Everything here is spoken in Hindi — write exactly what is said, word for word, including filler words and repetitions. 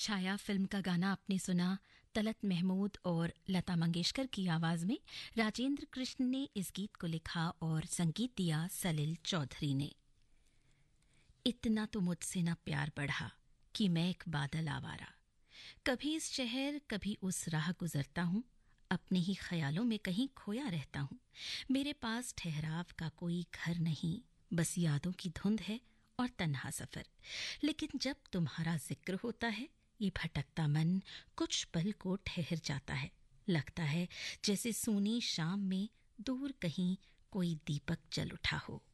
छाया फिल्म का गाना आपने सुना। तलत महमूद और लता मंगेशकर की आवाज में राजेंद्र कृष्ण ने इस गीत को लिखा और संगीत दिया सलिल चौधरी ने। इतना तो मुझसे ना प्यार बढ़ा कि मैं एक बादल आवारा, कभी इस शहर कभी उस राह गुजरता हूँ, अपने ही ख्यालों में कहीं खोया रहता हूँ। मेरे पास ठहराव का कोई घर नहीं, बस यादों की धुंध है और तन्हा सफर। लेकिन जब तुम्हारा जिक्र होता है, ये भटकता मन कुछ पल को ठहर जाता है। लगता है जैसे सूनी शाम में दूर कहीं कोई दीपक जल उठा हो।